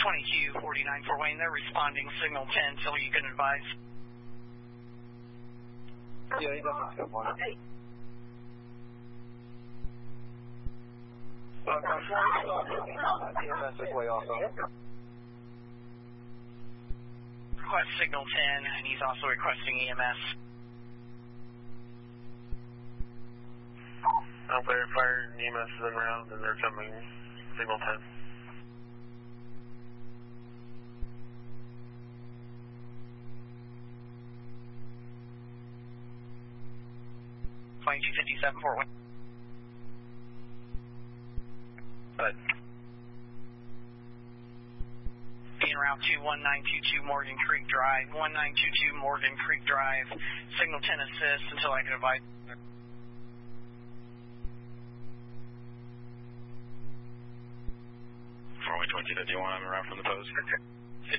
2249 Fort Wayne, they're responding signal 10 till you can advise. Yeah, he doesn't come on. EMS is way off. Request signal 10, and he's also requesting EMS. Alpha Fire and EMS is en route, and they're coming signal 10. Fort Wayne. Good. Being route 21922 Morgan Creek Drive, 1922 Morgan Creek Drive, signal 10 assist until I can advise. Fort Wayne 2251, I'm around from the post.